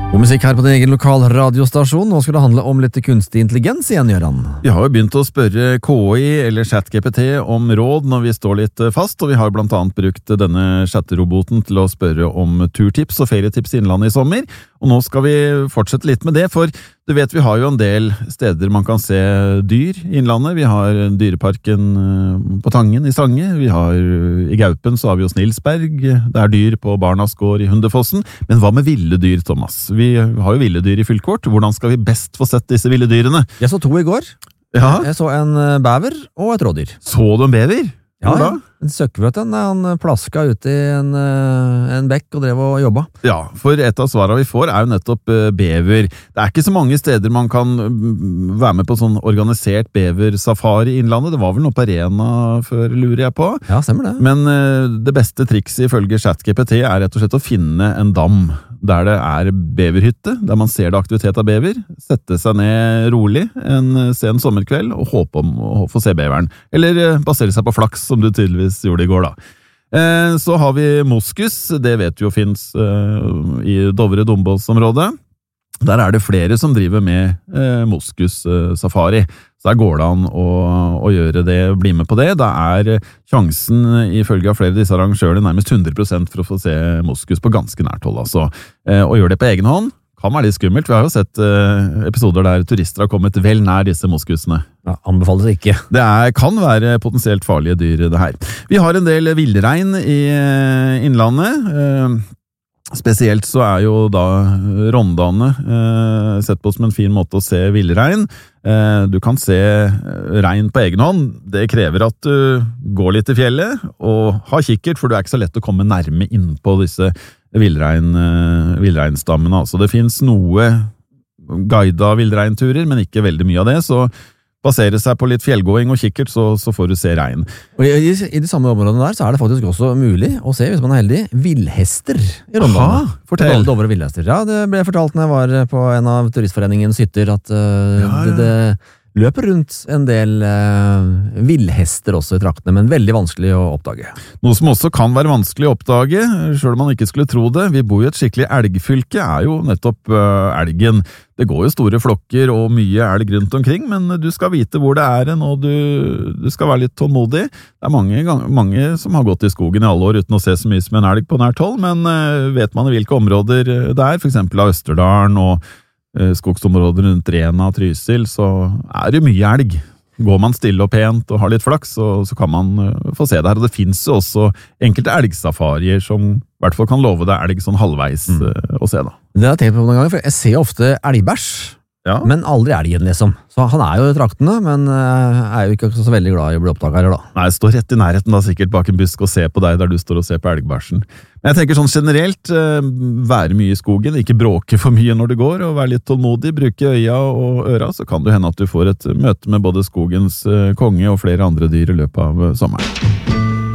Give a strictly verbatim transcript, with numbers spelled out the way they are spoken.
God musikk her på din egen lokal radiostasjon. Nå skal det handle om litt kunstig intelligens igjen, Gjøran. Vi har jo begynt å spørre K I eller ChatGPT om råd når vi står litt fast, og vi har blant annet brukt denne chatteroboten til å spørre om turtips og ferietips i Innlandet i sommer. Og nå skal vi fortsette litt med det, for du vet vi har jo en del steder man kan se dyr i Innlandet. Vi har dyreparken på Tangen i Stange, vi har i Gaupen så har vi jo Snilsberg, det er dyr på Barnas gård i Hundefossen. Men hva med ville dyr, Thomas? Vi har jo ville dyr i fylket vårt. Hvordan skal vi best få sett disse ville dyrene? Jeg så to i går. Ja. Jeg så en bever og et rådyr. Så du en bever? Ja, ja. En søkkvøten, han plaska ut i en, en bekk og drev og jobba. Ja, for et av svarene vi får er jo nettopp bever. Det er ikke så mange steder man kan være med på sånn organisert beversafari i Innlandet. Det var vel noe på Arena før, lurer jeg på. Ja, stemmer det. Men det beste trikset ifølge ChatGPT er rett og slett å finne en dam der det er beverhytte, der man ser det aktivitet av bever, sette seg ned rolig en sen sommerkveld og håpe om å få se beveren. Eller basere seg på flaks, som du tydeligvis gjorde i går da. Eh, så har vi moskus, det vet vi jo finnes eh, i Dovre-Dombås-området. Der er det flere som driver med eh, moskus-safari. Så der går det an å, å gjøre det, bli med på det. Da er sjansen, ifølge av flere av disse arrangørene, nærmest hundre prosent for å få se moskus på ganske nært hold. Altså. Eh, å gjøre det på egen hånd kan være litt skummelt. Vi har jo sett eh, episoder der turister har kommet vel nær disse moskusene. Ja, anbefales ikke. Det er, kan være potensielt farlige dyr, det her. Vi har en del villrein i eh, Innlandet. Eh, Spesielt så er jo da Rondane eh, sett på som en fin måte å se villrein. Eh, du kan se rein på egen hånd. Det krever at du går litt i fjellet og har kikkert, for det er ikke så lett å komme nærme inn på disse villrein, eh, villreinstammene. Altså, det finnes noe guida villreinturer, men ikke veldig mye av det, så basere seg på litt fjellgåing og kikkert, så, så får du se rein. Og i, i de samme områdene der, så er det faktisk også mulig å se, hvis man er heldig, villhester i Rondane. Aha, fortell. Dovre villhester. Ja, det ble fortalt når jeg var på en av turistforeningens hytter, at uh, ja, ja. Det, det løper rundt en del uh, villhester også i traktene, men veldig vanskelig å oppdage. Noe som også kan være vanskelig å oppdage, selv om man ikke skulle tro det. Vi bor i et skikkelig elgfylke, er jo nettopp uh, elgen. Det går jo store flokker og mye elg rundt omkring, men du skal vite hvor det er en, og du, du skal være litt tålmodig. Det er mange, mange som har gått i skogen i alle år uten å se så mye som en elg på nært hold, men uh, vet man i hvilke områder det er, for eksempel av Østerdalen og uh, skogsområder rundt Rena og Trysil, så er det mye elg. Går man stille og pent og har litt flaks, så, så kan man uh, få se det her. Og det finnes jo også enkelte elgsafarier som i hvert fall kan love deg elg sånn halvveis uh, å se da. Det har jeg tenkt på noen ganger, for jeg ser ofte elgbæsj, ja. Men aldri elgen liksom. Så han er jo i traktene, men uh, er jo ikke så veldig glad i å bli oppdaget her da. Nei, står rett i nærheten da, sikkert bak en busk og se på deg der du står og ser på elgbæsjen. Men jeg tenker sånn generelt, uh, være mye i skogen, ikke bråke for mye når du går, og være litt tålmodig, bruke øya og øra, så kan det hende at du får et møte med både skogens uh, konge og flere andre dyr i løpet av uh, sommeren.